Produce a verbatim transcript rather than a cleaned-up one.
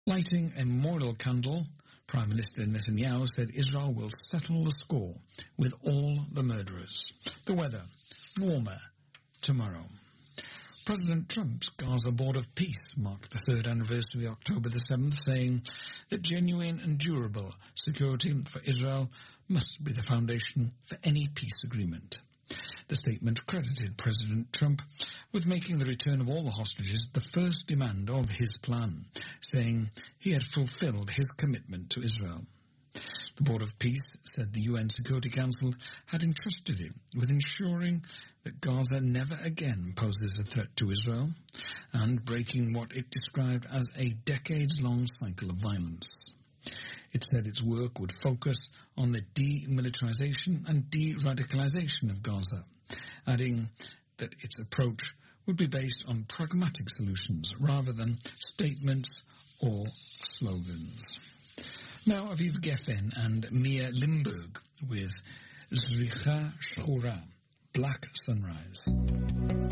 Lighting a memorial candle, Prime Minister Netanyahu said Israel will settle the score with all the murderers. The weather, warmer tomorrow. President Trump's Gaza Board of Peace marked the third anniversary October the seventh, saying that genuine and durable security for Israel must be the foundation for any peace agreement. The statement credited President Trump with making the return of all the hostages the first demand of his plan, saying he had fulfilled his commitment to Israel. The Board of Peace said the U N Security Council had entrusted it with ensuring that Gaza never again poses a threat to Israel and breaking what it described as a decades-long cycle of violence. It said its work would focus on the demilitarization and de-radicalization of Gaza, adding that its approach would be based on pragmatic solutions rather than statements or slogans. Now, Aviv Geffen and Mia Limburg with Zricha Shchura, Black Sunrise.